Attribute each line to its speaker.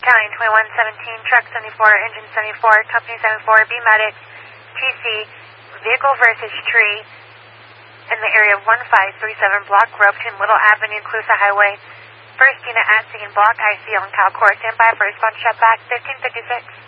Speaker 1: County 2117, truck 74, engine 74, company 74, B medic, TC, vehicle versus tree in the area of 1537 Block Road between Little Avenue, Colusa Highway. First unit at scene, Block IC on Calcor, stand by for response, shut back, 1556.